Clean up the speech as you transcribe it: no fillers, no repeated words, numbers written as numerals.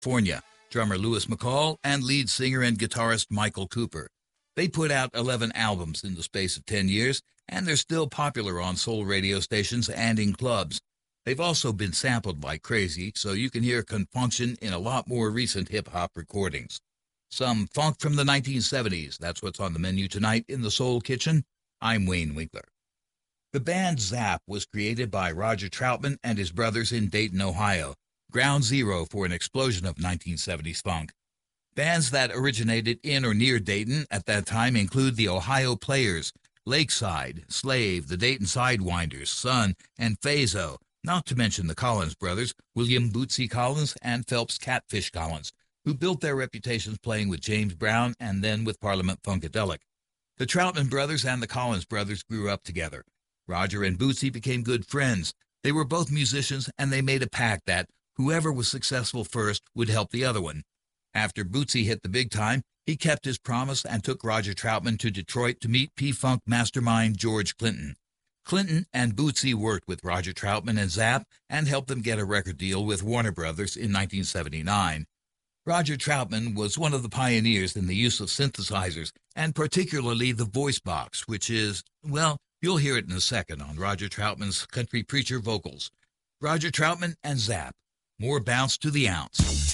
California, drummer Louis McCall, and lead singer and guitarist Michael Cooper. They put out 11 albums in the space of 10 years, and they're still popular on soul radio stations and in clubs. They've also been sampled like crazy, so you can hear Confunction in a lot more recent hip-hop recordings. Some funk from the 1970s, that's what's on the menu tonight in the Soul Kitchen. I'm Wayne Winkler. The band Zapp was created by Roger Troutman and his brothers in Dayton, Ohio, ground zero for an explosion of 1970s funk. Bands that originated in or near Dayton at that time include the Ohio Players, Lakeside, Slave, the Dayton Sidewinders, Sun, and Phazo, not to mention the Collins brothers, William Bootsy Collins and Phelps Catfish Collins, who built their reputations playing with James Brown and then with Parliament Funkadelic. The Troutman brothers and the Collins brothers grew up together. Roger and Bootsy became good friends. They were both musicians, and they made a pact that whoever was successful first would help the other one. After Bootsy hit the big time, he kept his promise and took Roger Troutman to Detroit to meet P-Funk mastermind George Clinton. Clinton and Bootsy worked with Roger Troutman and Zapp and helped them get a record deal with Warner Brothers in 1979. Roger Troutman was one of the pioneers in the use of synthesizers, and particularly the voice box, which is, well, you'll hear it in a second on Roger Troutman's Country Preacher vocals. Roger Troutman and Zapp. More bounce to the ounce.